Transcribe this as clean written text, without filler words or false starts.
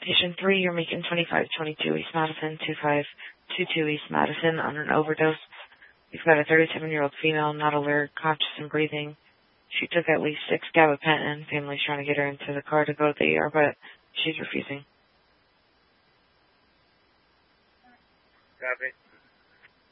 Patient 3, you're making 2522 East Madison, 2522 East Madison on an overdose. You've got a 37-year-old female, not alert, conscious and breathing. She took at least 6 gabapentin. Family's trying to get her into the car to go to the ER, but she's refusing. Copy.